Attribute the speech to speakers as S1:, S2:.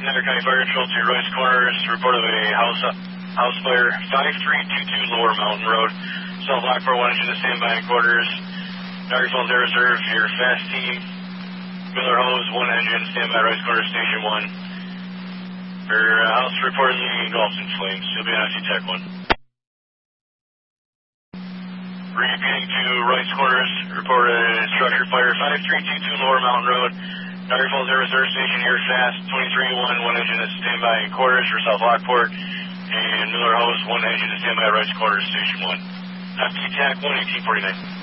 S1: Center County Fire Control to Royce Corners. Report of a house fire, 5322 Lower Mountain Road. South Lockport, 1 engine to standby in quarters. Niagara Falls Air Reserve, your fast team. Miller Hose, 1 engine, standby Royce Corners, Station 1. Your house reportedly engulfed in flames. You'll be on FC Tech 1. Repeating to Royce Corners, reported structure fire, 5322 Lower Mountain Road. Niagara Falls Air Reserve Station, here fast, 23-1, 1 engine to standby in quarters for South Lockport. And Miller Hose, 1 engine to standby Royce Corners, Station 1. FC Tech 1, 1849.